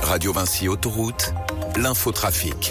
Radio Vinci Autoroute, l'infotrafic.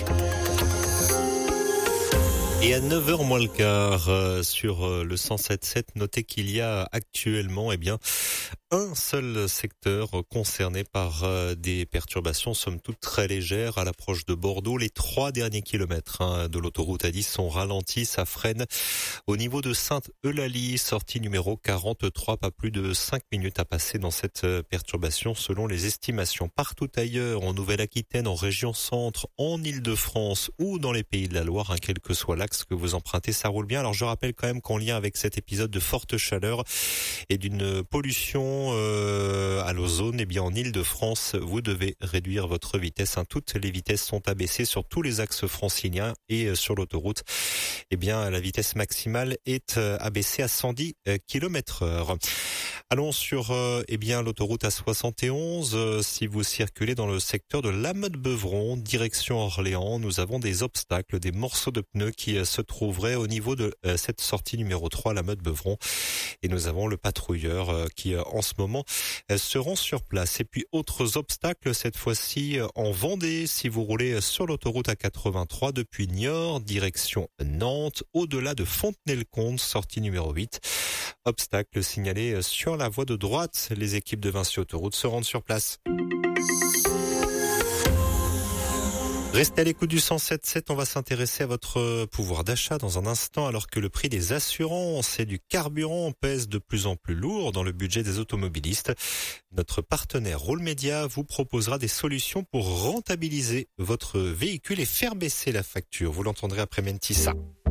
Et à 9h moins le quart sur le 107.7, notez qu'il y a actuellement un seul secteur concerné par des perturbations somme toute très légères à l'approche de Bordeaux. Les 3 derniers kilomètres de l'autoroute A10 sont ralentis, ça freine au niveau de Sainte-Eulalie, sortie numéro 43, pas plus de 5 minutes à passer dans cette perturbation selon les estimations. Partout ailleurs, en Nouvelle-Aquitaine, en région centre, en Île-de-France ou dans les Pays de la Loire, quel que soit l'axe que vous empruntez, ça roule bien. Alors je rappelle quand même qu'en lien avec cet épisode de forte chaleur et d'une pollution à l'ozone, en Île-de-France, vous devez réduire votre vitesse. Toutes les vitesses sont abaissées sur tous les axes franciliens et sur l'autoroute. La vitesse maximale est abaissée à 110 km/h. Allons sur l'autoroute A71. Si vous circulez dans le secteur de La Motte-Beuvron, direction Orléans, nous avons des obstacles, des morceaux de pneus qui se trouveraient au niveau de cette sortie numéro 3, La Motte-Beuvron. Et nous avons le patrouilleur qui en ce moment se rend sur place. Et puis autres obstacles, cette fois-ci en Vendée, si vous roulez sur l'autoroute A83 depuis Niort, direction Nantes, au-delà de Fontenay-le-Comte, sortie numéro 8. Obstacle signalé sur la voie de droite. Les équipes de Vinci Autoroute se rendent sur place. Restez à l'écoute du 107.7, on va s'intéresser à votre pouvoir d'achat dans un instant, alors que le prix des assurances et du carburant pèse de plus en plus lourd dans le budget des automobilistes. Notre partenaire Roll Media vous proposera des solutions pour rentabiliser votre véhicule et faire baisser la facture. Vous l'entendrez après Mentissa.